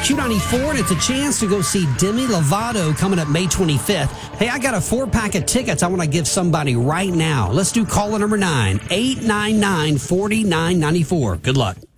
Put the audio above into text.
Q94, and it's a chance to go see Demi Lovato coming up May 25th. Hey, I got a 4-pack of tickets I want to give somebody right now. Let's do caller number 9, 899-4994. Good luck.